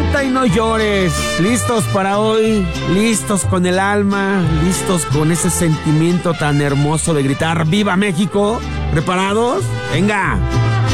canta y no llores. ¿Listos para hoy? ¿Listos con el alma? ¿Listos con ese sentimiento tan hermoso de gritar ¡Viva México! ¿Preparados? ¡Venga!